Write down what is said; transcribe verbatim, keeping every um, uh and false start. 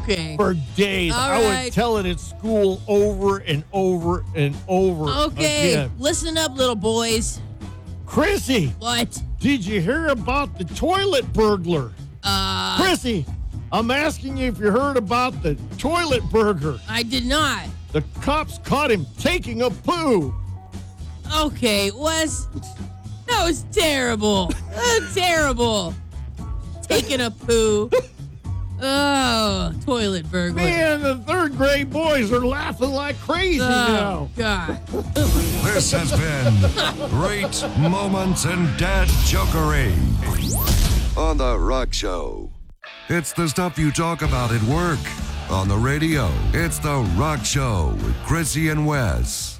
Okay. For days. All I right. would tell it at school over and over and over Okay. again. Listen up, little boys. Chrissy, What? did you hear about the toilet burglar? Uh, Chrissy, I'm asking you if you heard about the toilet burglar. I did not. The cops caught him taking a poo. Okay, Wes. That was terrible. Oh, terrible. Taking a poo. Oh, toilet burglar. Man, the third grade boys are laughing like crazy Oh, now. God. This has been Great Moments in Dad Jokery on The Rock Show. It's the stuff you talk about at work, on the radio. It's The Rock Show with Chrissy and Wes.